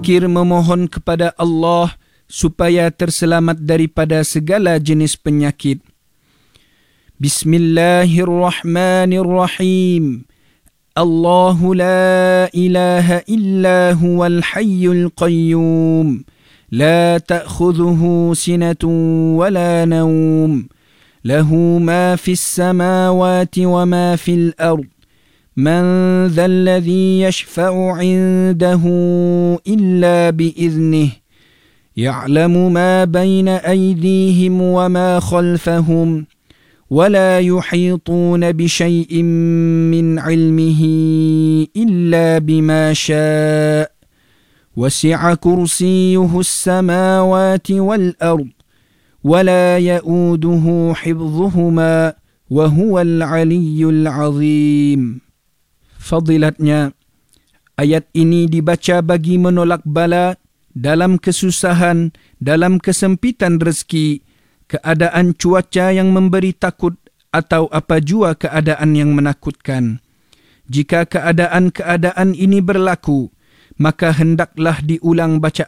berzikir memohon kepada Allah supaya terselamat daripada segala jenis penyakit. Bismillahirrahmanirrahim. Allahu la ilaha illa huwal hayyul qayyum. La ta'khudhuhu sinatun wa la nawm. Lahu ma fis samawati wa ma fil ard. Man dhal ladhi yashfa'u 'indahu illa bi'idhnihi. يعلم ما بين أيديهم وما خلفهم ولا يحيطون بشيء من علمه إلا بما شاء وسع كرسيه السماوات والأرض ولا يؤوده حفظهما وهو العلي العظيم. Fadilatnya, ayat ini dibaca bagi menolak bala dalam kesusahan, dalam kesempitan rezeki, keadaan cuaca yang memberi takut atau apa jua keadaan yang menakutkan. Jika keadaan-keadaan ini berlaku, maka hendaklah diulang bacaan